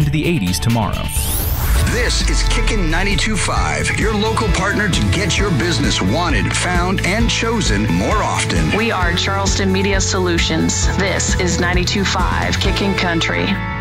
into the 80s tomorrow. This is Kickin' 92.5, your local partner to get your business wanted, found, and chosen more often. We are Charleston Media Solutions. This is 92.5 Kickin' Country.